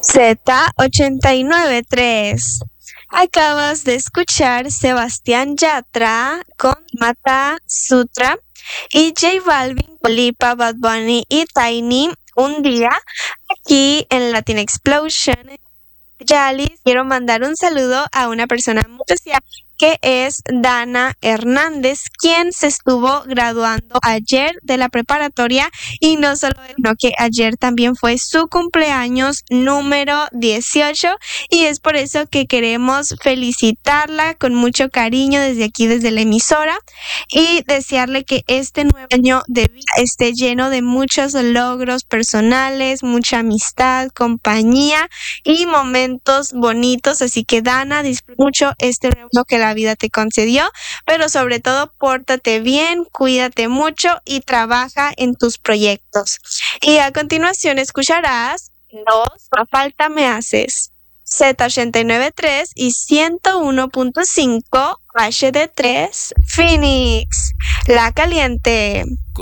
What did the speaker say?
Z89.3. Acabas de escuchar Sebastián Yatra con Mata Sutra y J Balvin, Lipa, Bad Bunny y Tiny un día aquí en Latin Explosion. Yalis, quiero mandar un saludo a una persona muy especial que es Dana Hernández, quien se estuvo graduando ayer de la preparatoria y no solo eso, sino que ayer también fue su cumpleaños número 18 y es por eso que queremos felicitarla con mucho cariño desde aquí, desde la emisora y desearle que este nuevo año de vida esté lleno de muchos logros personales, mucha amistad, compañía y momentos bonitos. Así que Dana, disfruta mucho este nuevo año que la vida te concedió, pero sobre todo pórtate bien, cuídate mucho y trabaja en tus proyectos. Y a continuación escucharás No falta me haces. Z89.3 y 101.5 HD3 Phoenix, La Caliente.